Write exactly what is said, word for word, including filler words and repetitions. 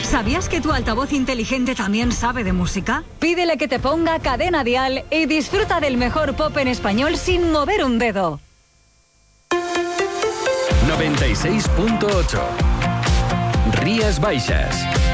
¿Sabías que tu altavoz inteligente también sabe de música? Pídele que te ponga Cadena Dial y disfruta del mejor pop en español sin mover un dedo. noventa y seis punto ocho Rías Baixas.